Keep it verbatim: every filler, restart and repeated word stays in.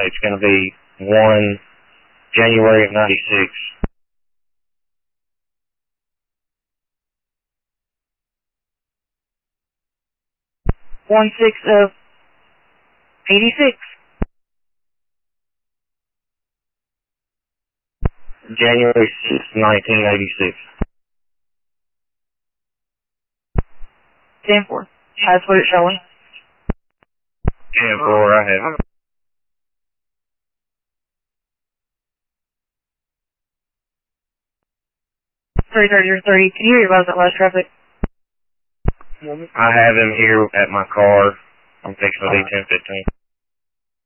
It's going to be one January of ninety-six. One six of eighty-six. January sixth, nineteen eighty-six. ten four. That's what it's showing. ten four, I have it. three thirty or thirty. Can you revise that last traffic? I have him here at my car. I'm fixing to be ten fifteen.